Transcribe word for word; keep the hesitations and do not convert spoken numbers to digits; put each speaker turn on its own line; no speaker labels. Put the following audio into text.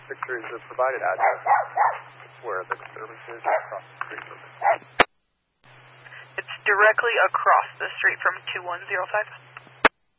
Victor is the provided address where the disturbance is across the street from it.
It's directly across the street from two one zero five.